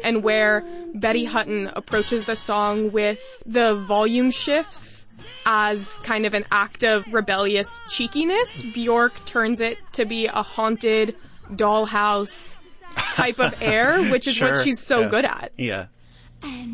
and where Betty Hutton approaches the song with the volume shifts as kind of an act of rebellious cheekiness, Bjork turns it to be a haunted dollhouse type of air, which is what she's so good at. Yeah.